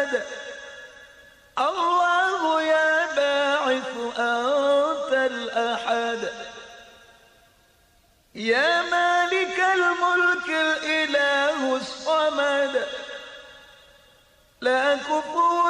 سند. الله يا باعث أنت الأحد، يا مالك الملك الإله الصمد، لا كفوا